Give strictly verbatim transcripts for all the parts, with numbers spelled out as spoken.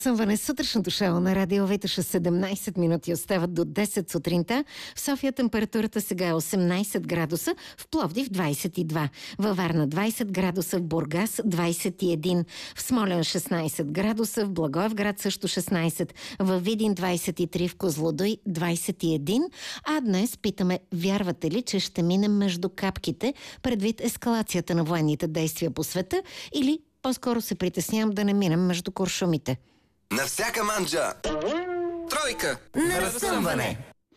Съм Ванес, сутрешното шоу на Радио Витоша. седемнайсет минути остават до десет сутринта. В София температурата сега е осемнайсет градуса, в Пловдив двайсет и два, във Варна двайсет градуса, в Бургас двайсет и един, в Смолян шестнайсет градуса, в Благоевград също шестнайсет, във Видин двайсет и три, в Козлодуй двайсет и един. А днес питаме, вярвате ли, че ще минем между капките предвид ескалацията на военните действия по света, или по-скоро се притеснявам да не минем между куршумите? На всяка манджа тройка на разсъмване.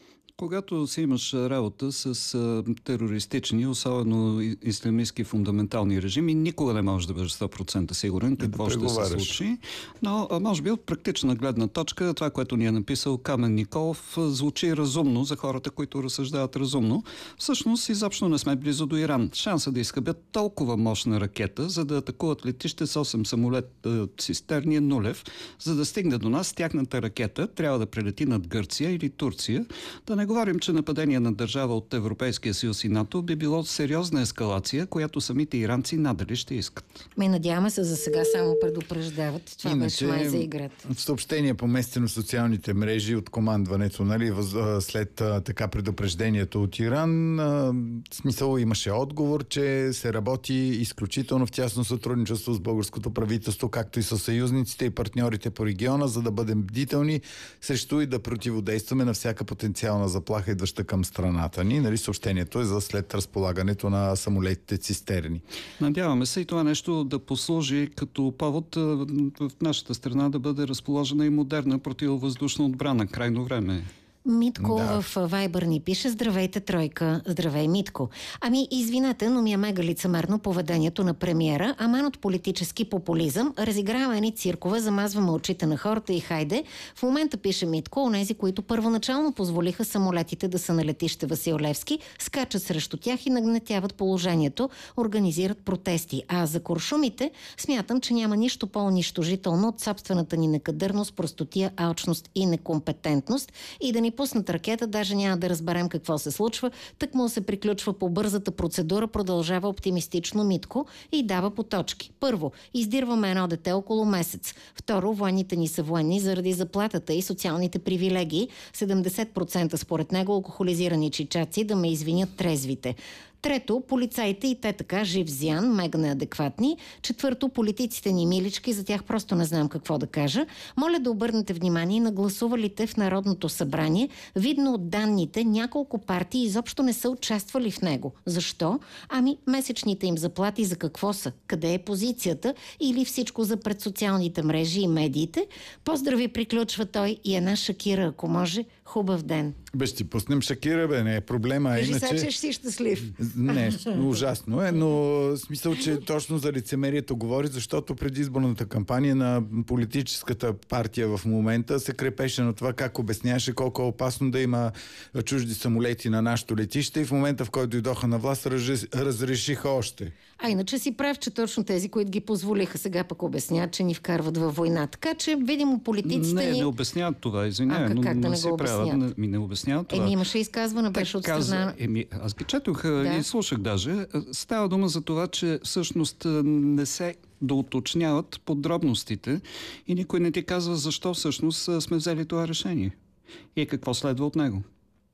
Когато си имаш работа с а, терористични, особено ислямистки фундаментални режими, никога не можеш да бъдеш сто процента сигурен какво ще се случи. Но а, може би от практична гледна точка, това, което ни е написал Камен Николов, звучи разумно за хората, които разсъждават разумно. Всъщност, изобщо не сме близо до Иран. Шанса да изхъбят толкова мощна ракета, за да атакуват летище с осем самолета цистерни е нулев. За да стигне до нас, тяхната ракета трябва да прелети над Гърция или Турция. Да не говорим, че нападение на държава от Европейския съюз и НАТО би било сериозна ескалация, която самите иранци надали ще искат. Ме надяваме се, за сега само предупреждават. Това Иначе, беше май за играта. В съобщение поместено в социалните мрежи от командването, нали, след а, така предупреждението от Иран, а, смисъл имаше отговор, че се работи изключително в тясно сътрудничество с българското правителство, както и с съюзниците и партньорите по региона, за да бъдем бдителни срещу и да противодействаме на всяка потенциална заплаха, идваща към страната ни. Нали, съобщението е за след разполагането на самолетите цистерни. Надяваме се и това нещо да послужи като повод в нашата страна да бъде разположена и модерна противовъздушна отбрана. Крайно време е. Митко да. в Вайбър ни пише: здравейте, тройка. Здравей, Митко. Ами, извинете, но ми е мега лицемерно поведението на премиера, аман от политически популизъм. Разиграваме ни циркове, замазваме очите на хората и хайде. В момента, пише Митко, онези, които първоначално позволиха самолетите да са на летище Васил Левски, скачат срещу тях и нагнетяват положението, организират протести. А за куршумите смятам, че няма нищо по-унищожително от собствената ни некадърност, простотия, алчност и некомпетентност. И да ни пуснат ракета, даже няма да разберем какво се случва, так му се приключва по бързата процедура, продължава оптимистично Митко и дава по точки. Първо, издирваме едно дете около месец. Второ, военните ни са военни заради заплатата и социалните привилегии. седемдесет процента според него алкохолизирани чичаци, да ме извинят трезвите. Трето, полицаите и те така жив зян, мега неадекватни. Четвърто, политиците ни милички, за тях просто не знам какво да кажа. Моля да обърнете внимание на гласувалите в Народното събрание. Видно от данните, няколко партии изобщо не са участвали в него. Защо? Ами, месечните им заплати за какво са? Къде е позицията? Или всичко за пред социалните мрежи и медиите? Поздрави, приключва той, и една Шакира, ако може. Хубав ден. Бе, ще ти пуснем Шакира, бе, не е проблема. Кажи иначе... сега, че ще си щастлив. Не, ужасно е, но смисъл, че точно за лицемерието говори, защото предизборната кампания на политическата партия в момента се крепеше на това как обясняваше колко е опасно да има чужди самолети на нашото летище, и в момента, в който дойдоха на власт, разрешиха още. А иначе си прав, че точно тези, които ги позволиха, сега пък обясняват, че ни вкарват във война. Така че, видимо, политиците не, ни... Не, обясняват това, извинявай, а, но как да не си го правят, обясняват? Не, не обясняват това. Еми, имаше изказване, беше от страна... Еми, аз ги четох да. и слушах даже. Става дума за това, че всъщност не се доуточняват подробностите и никой не ти казва защо всъщност сме взели това решение и какво следва от него.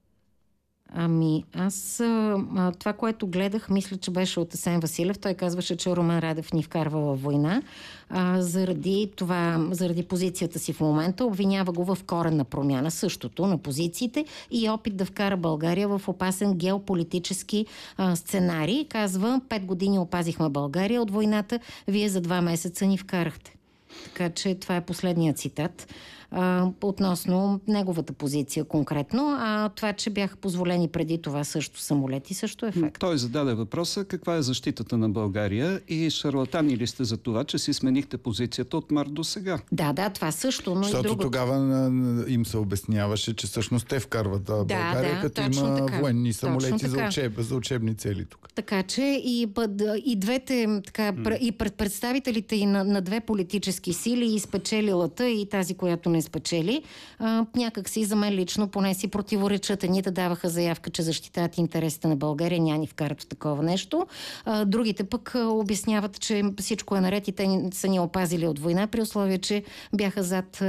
Ами, аз а, това, което гледах, мисля, че беше от Асен Василев. Той казваше, че Румен Радев ни вкарва във война. А, заради това, заради позицията си в момента, обвинява го в коренна промяна, същото на позициите и опит да вкара България в опасен геополитически а, сценарий. Казва: пет години опазихме България от войната, вие за два месеца ни вкарахте. Така че това е последният цитат а, относно неговата позиция конкретно, а това, че бяха позволени преди това също самолети, също е факт. Той зададе въпроса каква е защитата на България и шарлатани ли сте за това, че си сменихте позицията от март до сега? Да, да, това също, но Защото и другото. тогава им се обясняваше, че всъщност те вкарват да, България, да, като има така. военни самолети Точно за, така. учеб, за учебни цели тук. Така че и, и двете, така, mm. и пред представителите и на, на две политически политически сили и спечелилата и тази, която не спечели. А, някак си за мен лично поне си противоречат. Едните даваха заявка, че защитават интересите на България, няма ни вкарат в такова нещо. А, другите пък а, обясняват, че всичко е наред и те са ни опазили от война, при условие, че бяха зад